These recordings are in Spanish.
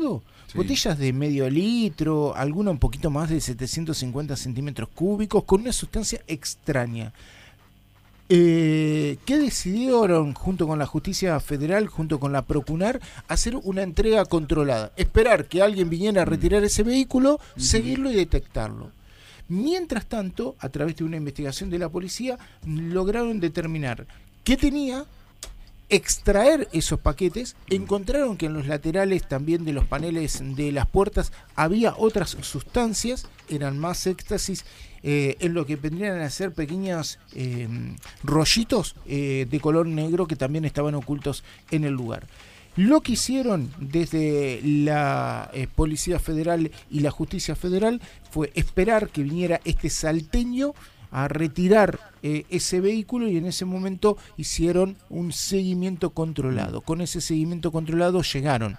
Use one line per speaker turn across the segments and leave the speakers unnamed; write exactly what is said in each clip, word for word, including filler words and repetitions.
Sí. Botellas de medio litro, alguna un poquito más de setecientos cincuenta centímetros cúbicos, con una sustancia extraña. Eh, ¿Qué decidieron junto con la Justicia Federal, junto con la Procunar, hacer una entrega controlada? Esperar que alguien viniera a retirar ese vehículo, uh-huh. seguirlo y detectarlo. Mientras tanto, a través de una investigación de la policía, lograron determinar qué tenía, extraer esos paquetes, encontraron que en los laterales también de los paneles de las puertas había otras sustancias, eran más éxtasis, eh, en lo que vendrían a ser pequeños eh, rollitos eh, de color negro que también estaban ocultos en el lugar. Lo que hicieron desde la eh, Policía Federal y la Justicia Federal fue esperar que viniera este salteño a retirar eh, ese vehículo, y en ese momento hicieron un seguimiento controlado. Con ese seguimiento controlado llegaron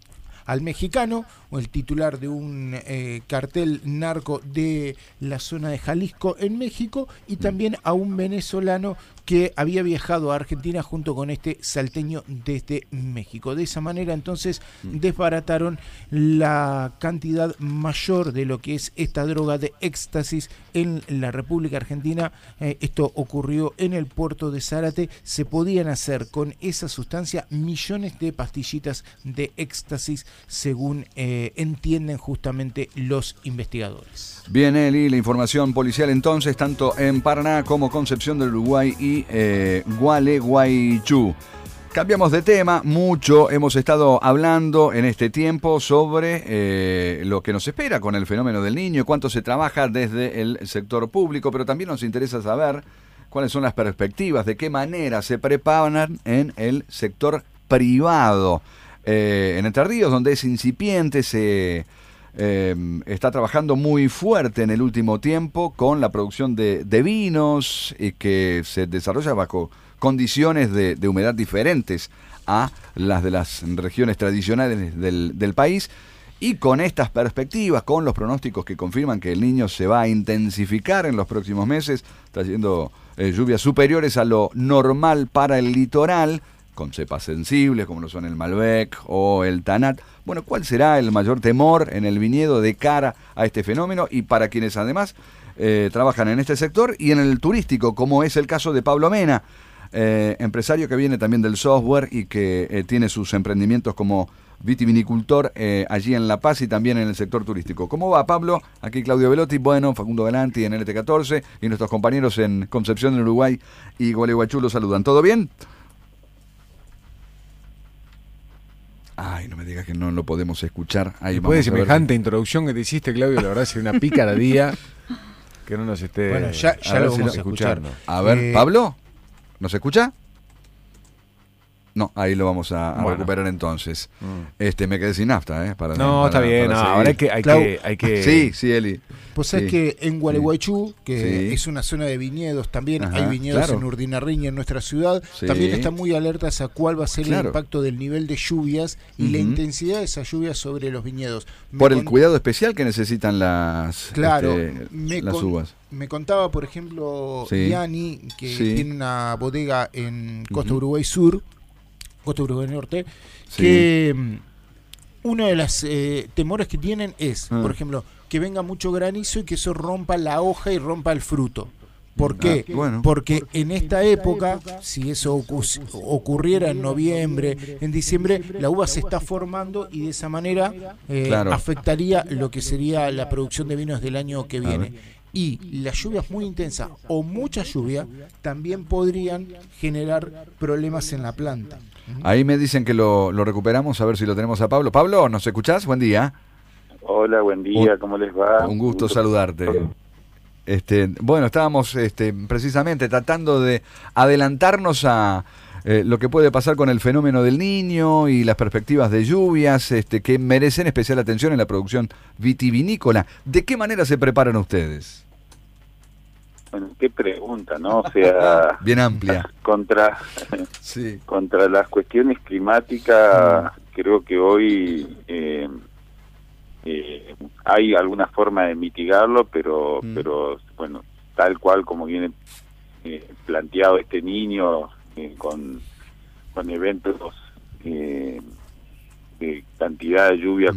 al mexicano, o el titular de un eh, cartel narco de la zona de Jalisco en México, y también a un venezolano que había viajado a Argentina junto con este salteño desde México. De esa manera entonces desbarataron la cantidad mayor de lo que es esta droga de éxtasis en la República Argentina. Eh, esto ocurrió en el puerto de Zárate. Se podían hacer con esa sustancia millones de pastillitas de éxtasis, según eh, entienden justamente los investigadores.
Bien, Eli, la información policial entonces, tanto en Paraná como Concepción del Uruguay y eh, Gualeguaychú. Cambiamos de tema, mucho hemos estado hablando en este tiempo sobre eh, lo que nos espera con el fenómeno del niño, cuánto se trabaja desde el sector público, pero también nos interesa saber cuáles son las perspectivas, de qué manera se preparan en el sector privado. Eh, en Entre Ríos, donde es incipiente, se eh, está trabajando muy fuerte en el último tiempo con la producción de, de vinos, y que se desarrolla bajo condiciones de, de humedad diferentes a las de las regiones tradicionales del, del país, y con estas perspectivas, con los pronósticos que confirman que el Niño se va a intensificar en los próximos meses, trayendo eh, lluvias superiores a lo normal para el litoral, con cepas sensibles como lo son el Malbec o el Tanat. Bueno, ¿cuál será el mayor temor en el viñedo de cara a este fenómeno, y para quienes además eh, trabajan en este sector y en el turístico, como es el caso de Pablo Mena, eh, empresario que viene también del software y que eh, tiene sus emprendimientos como vitivinicultor eh, allí en La Paz y también en el sector turístico? ¿Cómo va, Pablo? Aquí Claudio Velotti, bueno, Facundo Galanti en L T catorce y nuestros compañeros en Concepción del Uruguay y Gualeguaychú los saludan. ¿Todo bien? Ay, no me digas que no lo podemos escuchar. Ahí
Después de semejante introducción que te hiciste, Claudio, la verdad es una pícara día que no nos esté...
Bueno, ya, ya lo vamos a escuchar.
A ver,
eh...
Pablo, ¿nos escucha? No, ahí lo vamos a, a
bueno.
recuperar entonces. Mm. Este, me quedé sin nafta, ¿eh? Para,
no,
para,
está bien,
para
no, ahora hay que, hay,
Clau...
que, hay que...
Sí, sí, Eli.
Pues sabés sí. que en Gualeguaychú, que sí. es una zona de viñedos, también Ajá, hay viñedos claro. en Urdinarriña, en nuestra ciudad, sí. también están muy alertas a cuál va a ser claro. el impacto del nivel de lluvias y uh-huh. la intensidad de esas lluvias sobre los viñedos. Me
Por
con...
el cuidado especial que necesitan las,
claro,
este,
me
las
con...
uvas.
Me contaba, por ejemplo,
sí.
Yani, que
sí.
tiene una bodega en Costa uh-huh. Uruguay Sur, Costa Uruguay Norte,
sí. que
um, uno de los eh, temores que tienen es, uh. por ejemplo, que venga mucho granizo y que eso rompa la hoja y rompa el fruto. ¿Por qué?
Ah, bueno.
Porque en esta época, si eso ocu- ocurriera en noviembre, en diciembre, la uva se está formando y de esa manera eh,
claro.
afectaría lo que sería la producción de vinos del año que viene. Y las lluvias muy intensas o mucha lluvia también podrían generar problemas en la planta.
Ahí me dicen que lo, lo recuperamos, a ver si lo tenemos a Pablo. Pablo, ¿nos escuchás? Buen día.
Hola, buen día,
un,
¿cómo les va?
Un gusto, gusto. saludarte. Este, bueno, estábamos este, precisamente tratando de adelantarnos a eh, lo que puede pasar con el fenómeno del Niño y las perspectivas de lluvias este, que merecen especial atención en la producción vitivinícola. ¿De qué manera se preparan ustedes?
Bueno, qué pregunta, ¿no? O sea,
bien amplia.
Contra,
sí.
contra las cuestiones climáticas, mm. creo que hoy eh, eh, hay alguna forma de mitigarlo, pero, mm. pero bueno, tal cual como viene eh, planteado este Niño, eh, con, con eventos eh, de cantidad de lluvia